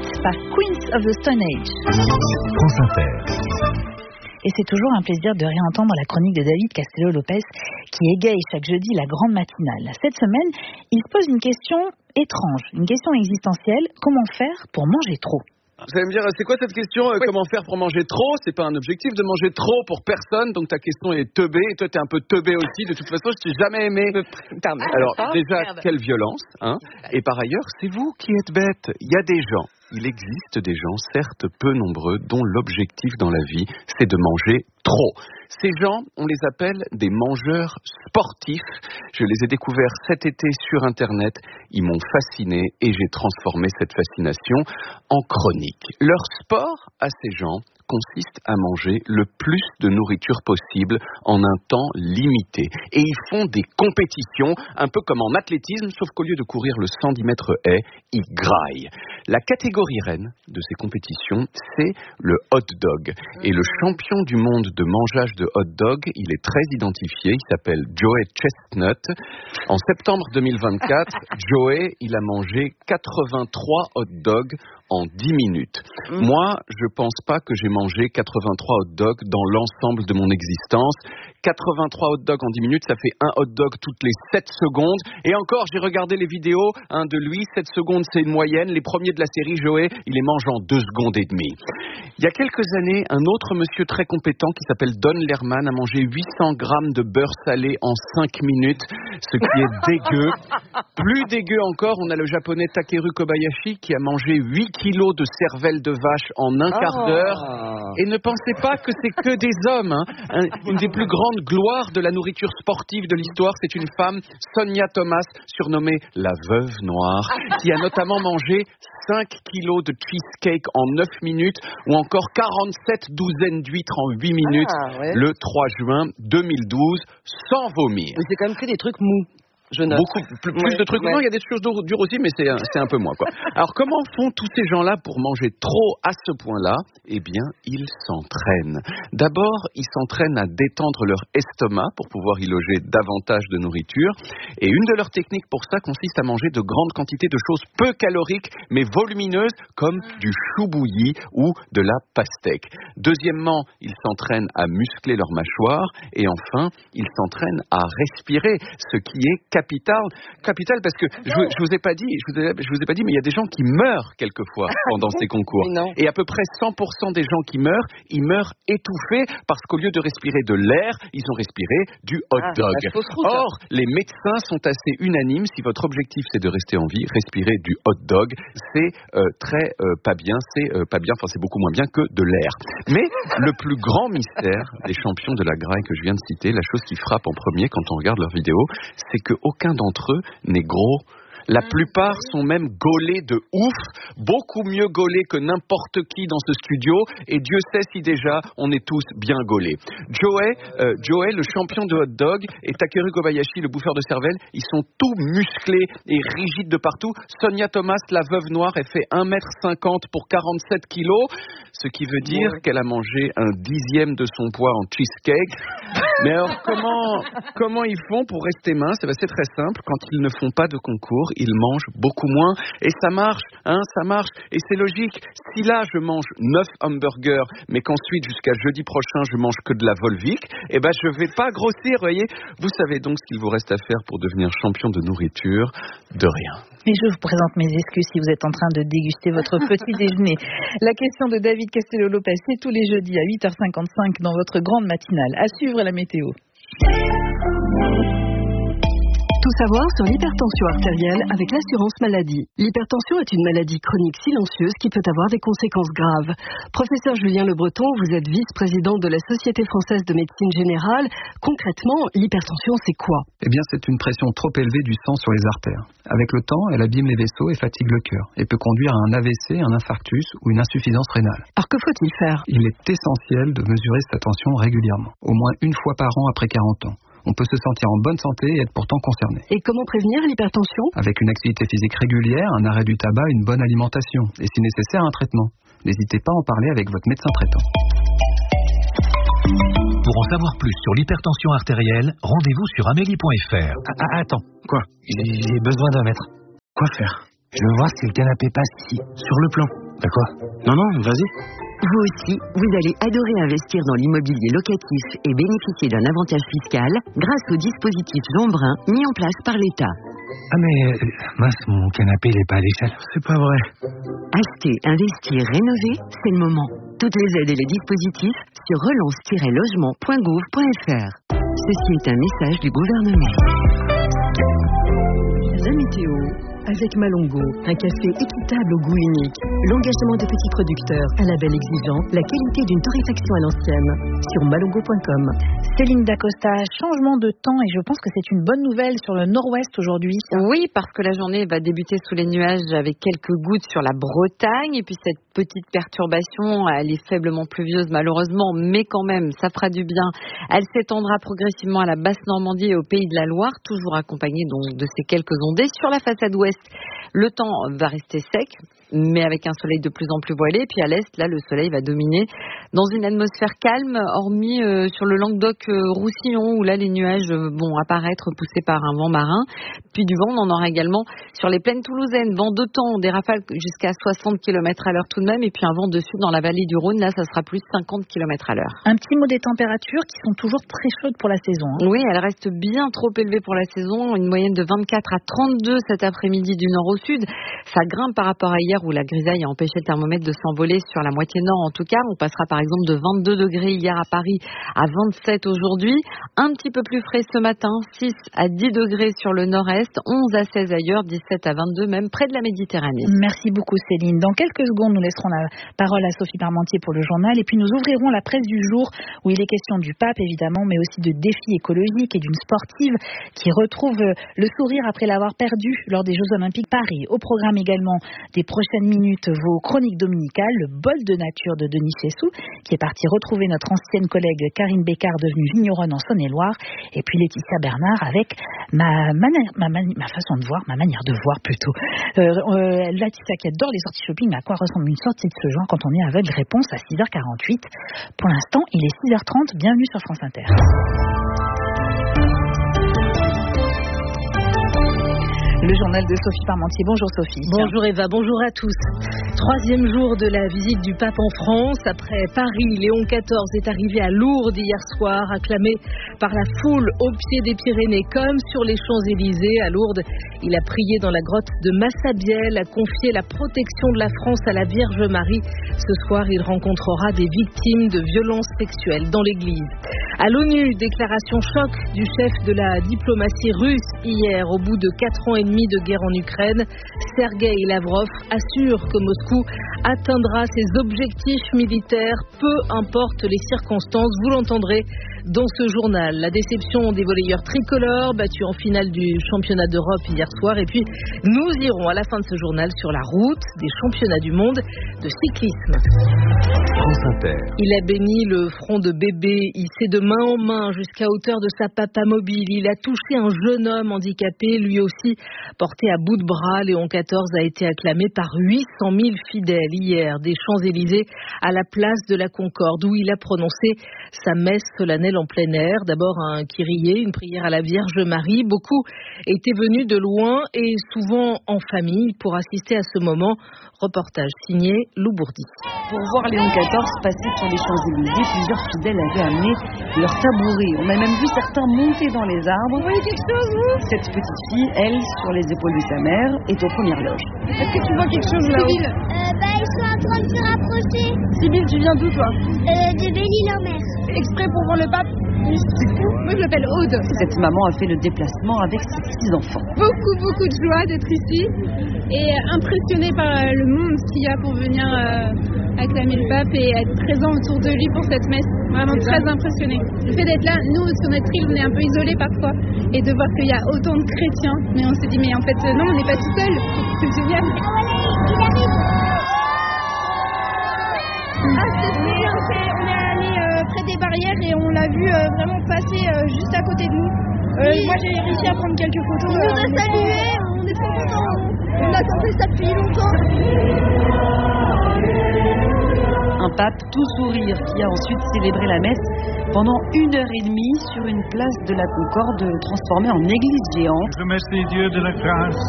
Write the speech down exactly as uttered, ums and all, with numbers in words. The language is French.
It par Queens of the Stone Age. France Inter. Et c'est toujours un plaisir de réentendre la chronique de David Castello-Lopez qui égaye chaque jeudi la grande matinale. Cette semaine, il se pose une question étrange, une question existentielle. Comment faire pour manger trop ? Vous allez me dire, c'est quoi cette question euh, oui. Comment faire pour manger trop ? C'est pas un objectif de manger trop pour personne, donc ta question est teubée, et toi t'es un peu teubé aussi, de toute façon je t'ai jamais aimé. Alors déjà, quelle violence, hein ? Et par ailleurs, c'est vous qui êtes bête. Il y a des gens, il existe des gens, certes peu nombreux, dont l'objectif dans la vie, c'est de manger trop. Ces gens, on les appelle des mangeurs sportifs. Je les ai découverts cet été sur Internet. Ils m'ont fasciné et j'ai transformé cette fascination en chronique. Leur sport à ces gens consiste à manger le plus de nourriture possible en un temps limité. Et ils font des compétitions, un peu comme en athlétisme, sauf qu'au lieu de courir le cent dix mètres haies, ils graillent. La catégorie reine de ces compétitions, c'est le hot dog. Et le champion du monde de mangeage de hot dog, il est très identifié, il s'appelle Joey Chestnut. En septembre deux mille vingt-quatre, Joey, il a mangé quatre-vingt-trois hot dogs en dix minutes. Mmh. Moi, je pense pas que j'ai mangé quatre-vingt-trois hot dogs dans l'ensemble de mon existence. quatre-vingt-trois hot dogs en dix minutes, ça fait un hot dog toutes les sept secondes. Et encore, j'ai regardé les vidéos hein, de lui, sept secondes c'est une moyenne. Les premiers de la série, Joey, il les mange en deux secondes et demie. Il y a quelques années, un autre monsieur très compétent qui s'appelle Don Lerman a mangé huit cents grammes de beurre salé en cinq minutes, ce qui est dégueu. Plus dégueu encore, on a le japonais Takeru Kobayashi qui a mangé huit kilos de cervelle de vache en un quart d'heure. Oh. Et ne pensez pas que c'est que des hommes. Hein. Une des plus grandes gloires de la nourriture sportive de l'histoire, c'est une femme, Sonia Thomas, surnommée la Veuve Noire, qui a notamment mangé cinq kilos de cheesecake en neuf minutes ou encore quarante-sept douzaines d'huîtres en huit minutes ah, ouais. le trois juin deux mille douze, sans vomir. Mais c'est quand même que des trucs mous. Je note. Beaucoup plus, plus ouais, de trucs. Ouais. Non, il y a des choses dures aussi, mais c'est, c'est un peu moins, quoi. Alors, comment font tous ces gens-là pour manger trop à ce point-là ? Eh bien, ils s'entraînent. D'abord, ils s'entraînent à détendre leur estomac pour pouvoir y loger davantage de nourriture. Et une de leurs techniques pour ça consiste à manger de grandes quantités de choses peu caloriques, mais volumineuses, comme du chou bouilli ou de la pastèque. Deuxièmement, ils s'entraînent à muscler leur mâchoire. Et enfin, ils s'entraînent à respirer, ce qui est capital, capital parce que je, je vous ai pas dit, je vous ai, je vous ai pas dit, mais il y a des gens qui meurent quelquefois pendant ces concours. Et à peu près cent pour cent des gens qui meurent, ils meurent étouffés parce qu'au lieu de respirer de l'air, ils ont respiré du hot dog. Ah, Or, les médecins sont assez unanimes. Si votre objectif c'est de rester en vie, respirer du hot dog, c'est euh, très euh, pas bien, c'est euh, pas bien, enfin c'est beaucoup moins bien que de l'air. Mais le plus grand mystère des champions de la graille que je viens de citer, la chose qui frappe en premier quand on regarde leurs vidéos, c'est que aucun d'entre eux n'est gros. La plupart sont même gaulés de ouf, beaucoup mieux gaulés que n'importe qui dans ce studio, et Dieu sait si déjà on est tous bien gaulés. Joey, euh, Joey, le champion de hot dog, et Takeru Kobayashi, le bouffeur de cervelle, ils sont tous musclés et rigides de partout. Sonia Thomas, la veuve noire, elle fait un mètre cinquante pour quarante-sept kilos, ce qui veut dire qu'elle a mangé un dixième de son poids en cheesecake. Mais alors, comment, comment ils font pour rester minces ? Eh bien, c'est très simple. Quand ils ne font pas de concours, ils mangent beaucoup moins. Et ça marche, hein, ça marche. Et c'est logique. Si là, je mange neuf hamburgers, mais qu'ensuite, jusqu'à jeudi prochain, je mange que de la Volvic, eh ben, je vais pas grossir, voyez. Vous savez donc ce qu'il vous reste à faire pour devenir champion de nourriture ? De rien. Et je vous présente mes excuses si vous êtes en train de déguster votre petit déjeuner. La question de David Castello-Lopez, c'est tous les jeudis à huit heures cinquante-cinq dans votre grande matinale. À suivre la météo. Tout savoir sur l'hypertension artérielle avec l'assurance maladie. L'hypertension est une maladie chronique silencieuse qui peut avoir des conséquences graves. Professeur Julien Le Breton, vous êtes vice-président de la Société française de médecine générale. Concrètement, l'hypertension, c'est quoi ? Eh bien, c'est une pression trop élevée du sang sur les artères. Avec le temps, elle abîme les vaisseaux et fatigue le cœur et peut conduire à un A V C, un infarctus ou une insuffisance rénale. Alors que faut-il faire ? Il est essentiel de mesurer sa tension régulièrement, au moins une fois par an après quarante ans. On peut se sentir en bonne santé et être pourtant concerné. Et comment prévenir l'hypertension ? Avec une activité physique régulière, un arrêt du tabac, une bonne alimentation et si nécessaire un traitement. N'hésitez pas à en parler avec votre médecin traitant. Pour en savoir plus sur l'hypertension artérielle, rendez-vous sur amélie point f r. Ah, attends, quoi ? J'ai besoin d'un mètre. Quoi faire ? Je veux voir si le canapé passe ici, sur le plan. Bah quoi? Non, non, vas-y. Vous aussi, vous allez adorer investir dans l'immobilier locatif et bénéficier d'un avantage fiscal grâce au dispositif Jeanbrun mis en place par l'État. Ah mais, mince, mon canapé, il est pas à l'échelle. C'est pas vrai. Acheter, investir, rénover, c'est le moment. Toutes les aides et les dispositifs sur relance tiret logement point gouv point f r. Ceci est un message du gouvernement. La météo avec Malongo, un café équitable au goût unique, l'engagement de petits producteurs, un label exigeant, la qualité d'une torréfaction à l'ancienne. Sur malongo point com. Céline Dacosta, changement de temps et je pense que c'est une bonne nouvelle sur le nord-ouest aujourd'hui. Oui, parce que la journée va débuter sous les nuages avec quelques gouttes sur la Bretagne et puis cette petite perturbation, elle est faiblement pluvieuse malheureusement, mais quand même, ça fera du bien. Elle s'étendra progressivement à la Basse-Normandie et au Pays de la Loire, toujours accompagnée donc de ces quelques ondées. Sur la façade ouest, le temps va rester sec, mais avec un soleil de plus en plus voilé. Et puis à l'est, là, le soleil va dominer dans une atmosphère calme, hormis euh, sur le Languedoc-Roussillon, où là, les nuages vont apparaître poussés par un vent marin. Puis du vent, on en aura également sur les plaines toulousaines. Vent de temps, des rafales jusqu'à soixante kilomètres à l'heure tout de même. Et puis un vent de sud dans la vallée du Rhône, là, ça sera plus cinquante kilomètres à l'heure. Un petit mot des températures qui sont toujours très chaudes pour la saison. Hein. Oui, elles restent bien trop élevées pour la saison. Une moyenne de vingt-quatre à trente-deux cet après-midi du nord au sud. Ça grimpe par rapport à hier où la grisaille a empêché le thermomètre de s'envoler sur la moitié nord en tout cas. On passera par exemple de vingt-deux degrés hier à Paris à vingt-sept aujourd'hui. Un petit peu plus frais ce matin, six à dix degrés sur le nord-est, onze à seize ailleurs, dix-sept à vingt-deux même près de la Méditerranée. Merci beaucoup Céline. Dans quelques secondes, nous laisserons la parole à Sophie Parmentier pour le journal et puis nous ouvrirons la presse du jour où il est question du pape évidemment, mais aussi de défis écologiques et d'une sportive qui retrouve le sourire après l'avoir perdu lors des Jeux Olympiques Paris. Au programme également des prochaines minutes, vos chroniques dominicales, le bol de nature de Denis Chessou, qui est parti retrouver notre ancienne collègue Karine Bécard, devenue vigneronne en Saône-et-Loire, et puis Laetitia Bernard avec ma, mani- ma, mani- ma façon de voir, ma manière de voir plutôt. Euh, euh, Laetitia qui adore les sorties shopping, mais à quoi ressemble une sortie de ce genre quand on est aveugle? Réponse à six heures quarante-huit. Pour l'instant, il est six heures trente, bienvenue sur France Inter. Le journal de Sophie Parmentier. Bonjour Sophie. Bonjour Eva, bonjour à tous. Troisième jour de la visite du pape en France. Après Paris, Léon quatorze est arrivé à Lourdes hier soir, acclamé par la foule au pied des Pyrénées comme sur les Champs-Élysées. À Lourdes, il a prié dans la grotte de Massabielle, a confié la protection de la France à la Vierge Marie. Ce soir, il rencontrera des victimes de violences sexuelles dans l'église. À l'ONU, déclaration choc du chef de la diplomatie russe hier au bout de quatre ans et demi de guerre en Ukraine. Sergueï Lavrov assure que Moscou atteindra ses objectifs militaires, peu importe les circonstances. Vous l'entendrez dans ce journal. La déception des volleyeurs tricolores battus en finale du championnat d'Europe hier soir. Et puis, nous irons à la fin de ce journal sur la route des championnats du monde de cyclisme. France Inter. Il a béni le front de bébé, hissé de main en main jusqu'à hauteur de sa papa mobile. Il a touché un jeune homme handicapé, lui aussi porté à bout de bras. Léon quatorze a été acclamé par huit cent mille fidèles hier des Champs-Élysées à la place de la Concorde, où il a prononcé sa messe solennelle en plein air. D'abord un kyrie, une prière à la Vierge Marie. Beaucoup étaient venus de loin et souvent en famille pour assister à ce moment. Reportage signé Lou Bourdi. Pour voir Léon quatorze passer sur les Champs-Élysées, plusieurs fidèles avaient amené leur tabouret. On a même vu certains monter dans les arbres. Vous voyez quelque chose, vous ? Cette petite fille, elle, sur les épaules de sa mère, est aux premières loges. Est-ce que tu vois quelque chose là-haut ? euh, Bah, ils sont en train de se rapprocher. Sibylle, tu viens d'où, toi ? euh, De Belle-Île-en-Mer. Exprès pour voir le pape ? Moi, je m'appelle Aude. Cette maman a fait le déplacement avec ses six enfants. Beaucoup, beaucoup de joie d'être ici et impressionnée par le monde qu'il y a pour venir euh, acclamer le pape et être présent autour de lui pour cette messe. Vraiment très impressionnée. Le fait d'être là, nous, sur notre île, on est un peu isolés parfois et de voir qu'il y a autant de chrétiens. Mais on s'est dit, mais en fait, non, on n'est pas tout seul. C'est génial. Ah, il arrive. Ah, c'est trop bien. On est allé euh, près des barrières et on l'a vu euh, vraiment passer euh, juste à côté de nous. Euh, oui. Moi, j'ai réussi à prendre quelques photos. Il nous a salué, on est trop contents. On attendait ça depuis longtemps. Un pape tout sourire qui a ensuite célébré la messe pendant une heure et demie sur une place de la Concorde transformée en église géante. Je remercie Dieu de la grâce